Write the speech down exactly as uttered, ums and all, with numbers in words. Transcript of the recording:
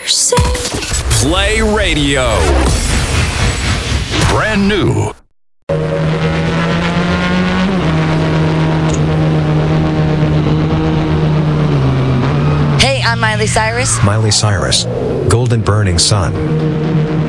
Play Radio. Brand new. Hey, I'm Miley Cyrus. Miley Cyrus. Golden Burning Sun.